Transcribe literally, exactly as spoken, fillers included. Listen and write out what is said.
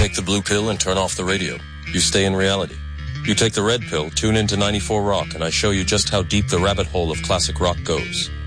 take the blue pill and turn off the radio. You stay in reality. You take the red pill, tune into ninety-four Rock, and I show you just how deep the rabbit hole of classic rock goes.